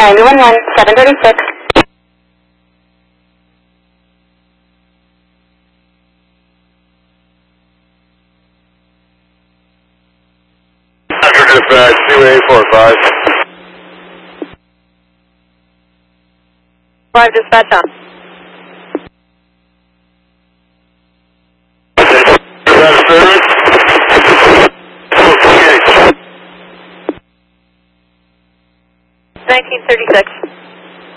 911, 736. Dispatch 2845. 5 dispatch on. Service. 1936.